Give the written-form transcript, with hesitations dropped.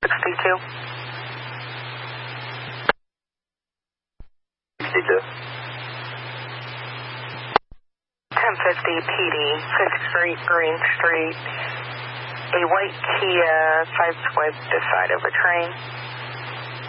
62. 62. 1050 PD, 5th Street, Green Street. A white Kia sideswiped the side of a train.